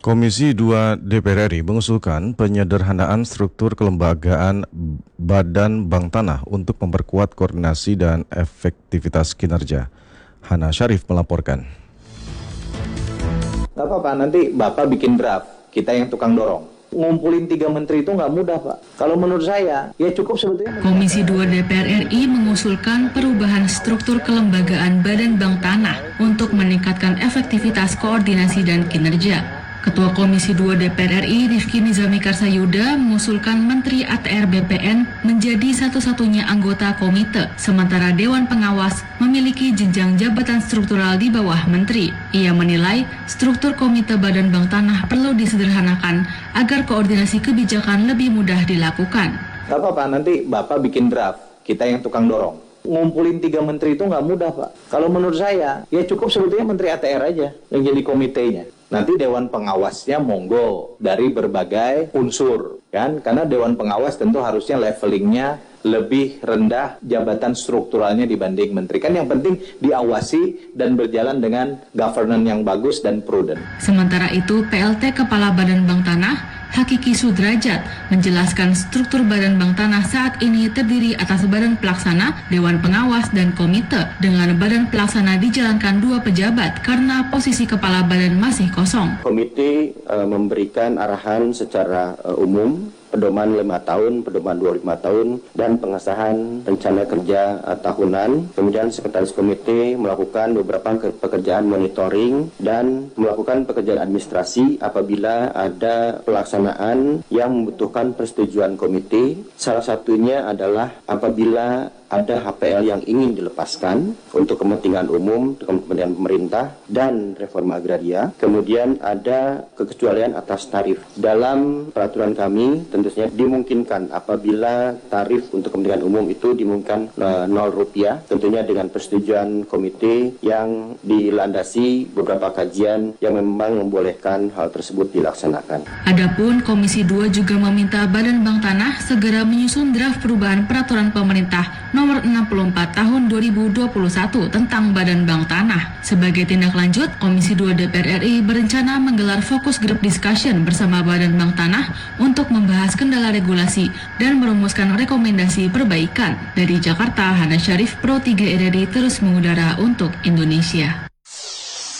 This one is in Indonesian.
Komisi 2 DPR RI mengusulkan penyederhanaan struktur kelembagaan Badan Bank Tanah untuk memperkuat koordinasi dan efektivitas kinerja. Hana Syarif melaporkan. Nggak apa-apa, nanti Bapak bikin draft, kita yang tukang dorong. Ngumpulin 3 menteri itu nggak mudah, Pak. Kalau menurut saya, ya cukup sebetulnya. Komisi 2 DPR RI mengusulkan perubahan struktur kelembagaan Badan Bank Tanah untuk meningkatkan efektivitas koordinasi dan kinerja. Ketua Komisi 2 DPR RI Rifki Nizami Karsayuda mengusulkan Menteri ATR BPN menjadi satu-satunya anggota komite, sementara Dewan Pengawas memiliki jenjang jabatan struktural di bawah Menteri. Ia menilai struktur komite Badan Bank Tanah perlu disederhanakan agar koordinasi kebijakan lebih mudah dilakukan. Nggak apa-apa, nanti Bapak bikin draft, kita yang tukang dorong. Ngumpulin 3 menteri itu nggak mudah, Pak. Kalau menurut saya, ya cukup sebetulnya Menteri ATR aja yang jadi komitenya. Nanti Dewan Pengawasnya monggo dari berbagai unsur, kan? Karena Dewan Pengawas tentu harusnya levelingnya lebih rendah jabatan strukturalnya dibanding menteri. Kan yang penting diawasi dan berjalan dengan governance yang bagus dan prudent. Sementara itu, PLT Kepala Badan Bank Tanah, Hakiki Sudrajat, menjelaskan struktur Badan Bank Tanah saat ini terdiri atas Badan Pelaksana, Dewan Pengawas, dan Komite. Dengan Badan Pelaksana dijalankan 2 pejabat karena posisi Kepala Badan masih kosong. Komite memberikan arahan secara umum, pedoman 5 tahun, pedoman 25 tahun, dan pengesahan rencana kerja tahunan. Kemudian Sekretaris Komite melakukan beberapa pekerjaan monitoring dan melakukan pekerjaan administrasi apabila ada pelaksanaan yang membutuhkan persetujuan komite. Salah satunya adalah apabila ada HPL yang ingin dilepaskan untuk kepentingan umum, kepentingan pemerintah, dan reforma agraria. Kemudian ada kekecualian atas tarif. Dalam peraturan kami, tentunya dimungkinkan apabila tarif untuk kepentingan umum itu dimungkinkan Rp0, tentunya dengan persetujuan komite yang dilandasi beberapa kajian yang memang membolehkan hal tersebut dilaksanakan. Adapun Komisi 2 juga meminta Badan Bank Tanah segera menyusun draft perubahan peraturan pemerintah Nomor 64 Tahun 2021 tentang Badan Bank Tanah. Sebagai tindak lanjut, Komisi 2 DPR RI berencana menggelar fokus group discussion bersama Badan Bank Tanah untuk membahas kendala regulasi dan merumuskan rekomendasi perbaikan. Dari Jakarta, Hana Syarif, Pro 3 RRI terus mengudara untuk Indonesia.